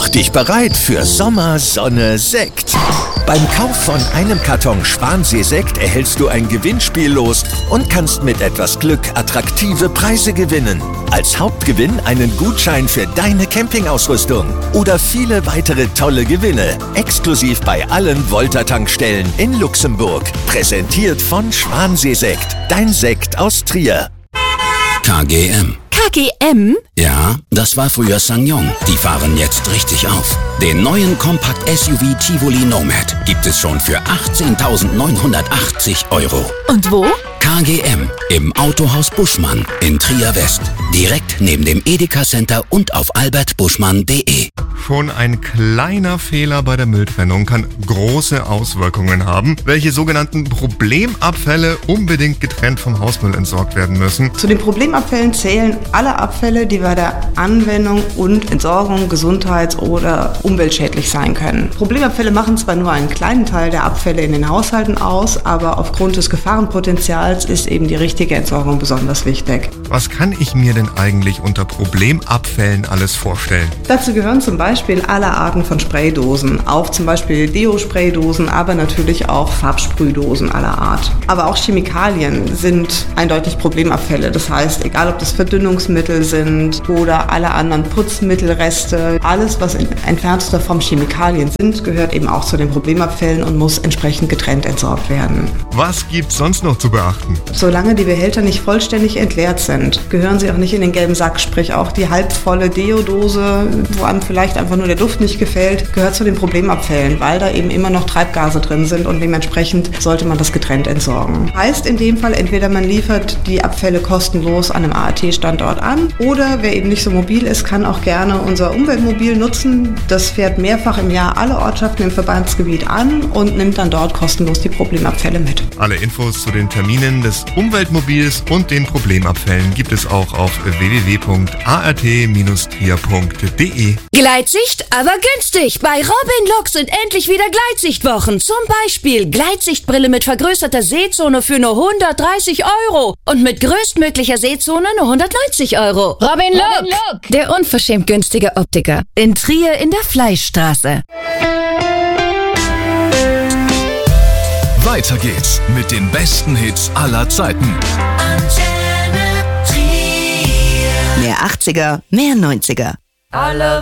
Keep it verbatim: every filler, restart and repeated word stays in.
Mach dich bereit für Sommer, Sonne, Sekt. Beim Kauf von einem Karton Schwansee-Sekt erhältst du ein Gewinnspiel los und kannst mit etwas Glück attraktive Preise gewinnen. Als Hauptgewinn einen Gutschein für deine Campingausrüstung oder viele weitere tolle Gewinne. Exklusiv bei allen Volta-Tankstellen in Luxemburg. Präsentiert von Schwansee-Sekt, dein Sekt aus Trier. K G M. K G M? Ja, das war früher SsangYong. Die fahren jetzt richtig auf. Den neuen Kompakt-S U V Tivoli Nomad gibt es schon für achtzehntausendneunhundertachtzig Euro. Und wo? K G M im Autohaus Buschmann in Trier West. Direkt neben dem Edeka Center und auf albert buschmann punkt de. Schon ein kleiner Fehler bei der Mülltrennung kann große Auswirkungen haben, welche sogenannten Problemabfälle unbedingt getrennt vom Hausmüll entsorgt werden müssen. Zu den Problemabfällen zählen alle Abfälle, die bei der Anwendung und Entsorgung gesundheits- oder umweltschädlich sein können. Problemabfälle machen zwar nur einen kleinen Teil der Abfälle in den Haushalten aus, aber aufgrund des Gefahrenpotenzials ist eben die richtige Entsorgung besonders wichtig. Was kann ich mir denn eigentlich unter Problemabfällen alles vorstellen? Dazu gehören zum Beispiel alle Arten von Spraydosen, auch zum Beispiel Deo-Spraydosen, aber natürlich auch Farbsprühdosen aller Art. Aber auch Chemikalien sind eindeutig Problemabfälle. Das heißt, egal ob das Verdünnungsmittel sind oder alle anderen Putzmittelreste, alles, was in entferntester Form Chemikalien sind, gehört eben auch zu den Problemabfällen und muss entsprechend getrennt entsorgt werden. Was gibt's sonst noch zu beachten? Solange die Behälter nicht vollständig entleert sind, gehören sie auch nicht in den gelben Sack, sprich auch die halbvolle Deo-Dose, wo einem vielleicht einfach nur der Duft nicht gefällt, gehört zu den Problemabfällen, weil da eben immer noch Treibgase drin sind und dementsprechend sollte man das getrennt entsorgen. Heißt in dem Fall, entweder man liefert die Abfälle kostenlos an einem A A T-Standort an oder wer eben nicht so mobil ist, kann auch gerne unser Umweltmobil nutzen. Das fährt mehrfach im Jahr alle Ortschaften im Verbandsgebiet an und nimmt dann dort kostenlos die Problemabfälle mit. Alle Infos zu den Terminen des Umweltmobils und den Problemabfällen gibt es auch auf w w w punkt a r t dash trier punkt de. Gleitsicht, aber günstig. Bei Robin Look sind endlich wieder Gleitsichtwochen. Zum Beispiel Gleitsichtbrille mit vergrößerter Sehzone für nur hundertdreißig Euro und mit größtmöglicher Sehzone nur hundertneunzig Euro. Robin Look, Robin Look, der unverschämt günstige Optiker. In Trier in der Fleischstraße. Weiter geht's mit den besten Hits aller Zeiten. Mehr achtziger, mehr neunziger. Alle